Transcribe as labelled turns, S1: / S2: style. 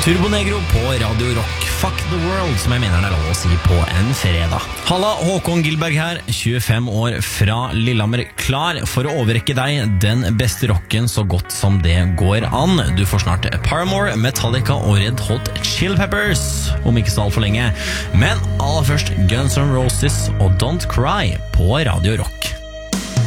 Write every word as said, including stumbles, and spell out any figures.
S1: Turbonegro på Radio Rock. Fuck the world, som jeg mener det er lov å si på en fredag. Halla, Håkon Gilberg her, tjuefem år fra Lillehammer, klar for å overrekke deg den beste rocken så godt som det går an. Du får snart Paramore, Metallica og Red Hot Chili Peppers, om ikke så alt for lenge. Men aller først Guns N' Roses og Don't Cry på Radio Rock.